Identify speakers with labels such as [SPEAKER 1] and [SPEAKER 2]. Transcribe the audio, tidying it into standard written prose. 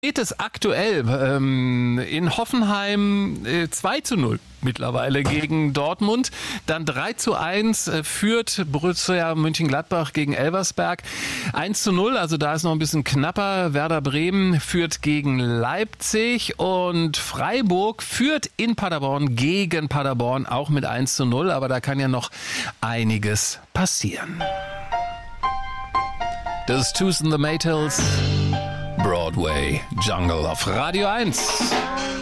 [SPEAKER 1] Steht es aktuell in Hoffenheim 2:0 mittlerweile gegen Dortmund. Dann 3:1 führt Borussia Mönchengladbach gegen Elversberg. 1:0, also da ist noch ein bisschen knapper. Werder Bremen führt gegen Leipzig und Freiburg führt in Paderborn gegen Paderborn auch mit 1:0. Aber da kann ja noch einiges passieren. Das ist Tooth and the Maytals. Broadway Jungle auf Radio 1.